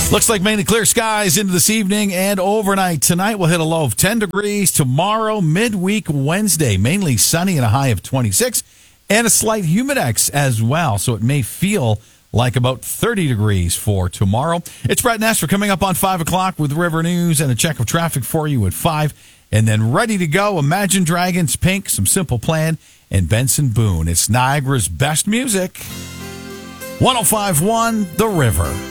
Looks like mainly clear skies into this evening and overnight. Tonight we'll hit a low of 10 degrees. Tomorrow, midweek Wednesday, mainly sunny and a high of 26 and a slight humidex as well. So it may feel like about 30 degrees for tomorrow. It's Brett Nestor coming up on 5 o'clock with River News and a check of traffic for you at 5. And then ready to go, Imagine Dragons, Pink, Some Simple Plan, and Benson Boone. It's Niagara's best music. 105.1 The River.